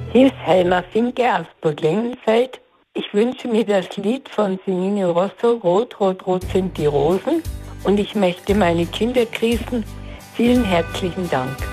Hier ist Helma Finke aus Burg-Lengenfeld. Ich wünsche mir das Lied von Senine Rosso, Rot, Rot, Rot sind die Rosen. Und ich möchte meine Kinder grüßen. Vielen herzlichen Dank.